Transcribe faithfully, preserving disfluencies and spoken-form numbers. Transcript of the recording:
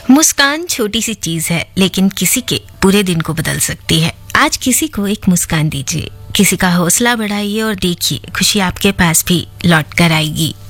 मुस्कान छोटी सी चीज है, लेकिन किसी के पूरे दिन को बदल सकती है। आज किसी को एक मुस्कान दीजिए, किसी का हौसला बढ़ाइए और देखिए खुशी आपके पास भी लौट कर आएगी।